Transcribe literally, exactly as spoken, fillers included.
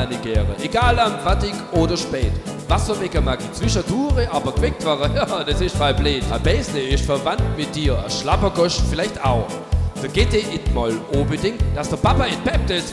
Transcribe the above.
manigieren. Egal am Wattig oder spät. Wasserwecker mag ich zwischendurch, aber geweckt waren, ja, das ist voll blöd. Ein Bäsle ist verwandt mit dir, ein Schlappergost vielleicht auch. Da geht ihr it mal unbedingt, dass der Papa in Pep das